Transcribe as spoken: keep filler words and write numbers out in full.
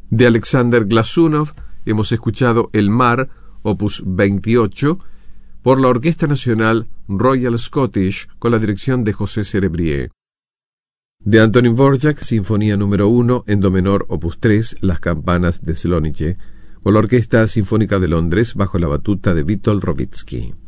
De Alexander Glazunov hemos escuchado El Mar, opus veintiocho, por la Orquesta Nacional Royal Scottish, con la dirección de José Cerebrier. De Antonín Dvořák, Sinfonía número uno, en do menor, opus tres, Las campanas de Slonice, por la Orquesta Sinfónica de Londres, bajo la batuta de Witold Rowicki.